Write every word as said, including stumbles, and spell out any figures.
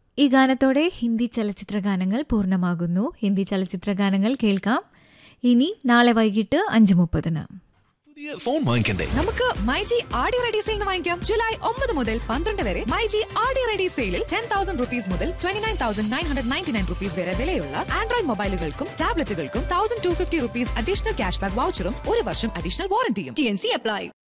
ഈ ഗാനത്തോടെ ഹിന്ദി ചലച്ചിത്ര ഗാനങ്ങൾ പൂർണ്ണമാകുന്നു. ഹിന്ദി ചലച്ചിത്ര ഗാനങ്ങൾ കേൾക്കാം ഇനി നാളെ വൈകിട്ട് അഞ്ച് മുപ്പതിന്. പുതിയ ഫോൺ വാങ്ങിക്കണ്ടേ? നമുക്ക് മൈജി ആടി റെഡി സെയിൽ വാങ്ങിക്കാം. ജൂലൈ ഒമ്പത് മുതൽ പന്ത്രണ്ട് വരെ മൈജി ആടി റെഡി സെയിലിൽ ടെൻ തൗസൻഡ് റുപ്പീസ് മുതൽ twenty nine thousand nine hundred ninety nine rupees വരെ വിലയുള്ള Android മൊബൈലുകൾക്കും ടാബ്ലറ്റുകൾക്കും thousand two fifty rupees additional cash back വൗച്ചറും ഒരു വർഷം additional വാറന്റിയും. T N C apply.